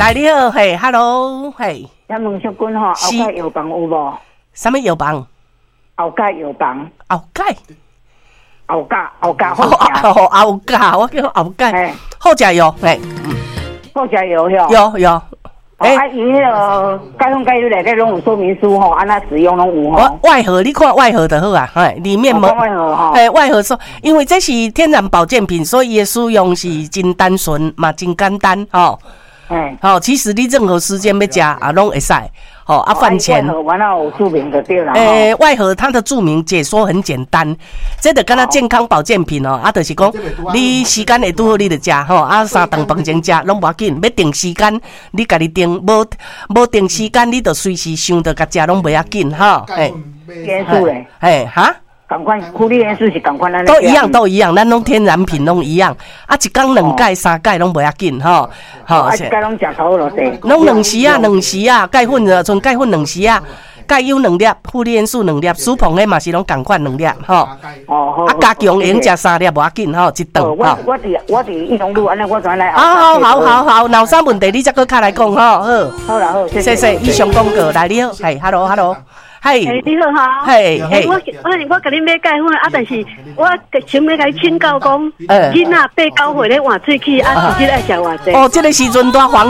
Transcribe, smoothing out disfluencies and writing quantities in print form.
来你好，嘿 ，Hello， 嘿。 咱问小君吼，后盖药房有无？ 什么药房？ 后盖药房。 后盖。 后盖好食。 后盖，我叫后盖。好食药，嘿。 好食药哟。 有。 啊，伊迄个解封解药内底拢有说明书吼，安那使用拢有吼。 外盒，你看外盒就好啊，嘿，里面无。 外盒吼。 外盒说，因为这是天然保健品，所以伊的使用是真单纯嘛，真简单吼。好，其实你任何时间要吃啊，拢会使。好啊，饭前。 外盒完了有注明就对了。 外盒它的注明解说很简单，这就跟它健康保健品哦，啊，就是讲你时间会拄好，你就吃吼，啊，三顿饭前吃拢无要紧，要定时间，你家己定，无定时间，你就随时想到甲吃拢袂要紧哈。 元素嘞？ 哈？ 同款，库里元素是同款咱。 都一样，咱拢天然品拢一样。啊，一天2盖3盖拢袂要紧吼。 好，一盖拢食头落地。 拢2时啊，钙粉啊，剩钙粉2时啊，钙优2粒，负离元素2粒，苏鹏的嘛是拢同款2粒吼。 哦， 啊，加强用食3粒无要紧吼，一顿。 我伫义农路安尼，我转来。 好，有啥问题你再搁卡来讲吼。 好啦好， 谢谢。以上广告来你好，嘿 ，hello。嘿， 你好哈。 嘿， 我甲你买钙粉啊，但是我想要甲你请教讲，囡仔8、9岁咧换喙齿啊，是这爱食偌济？ 这个时阵大黄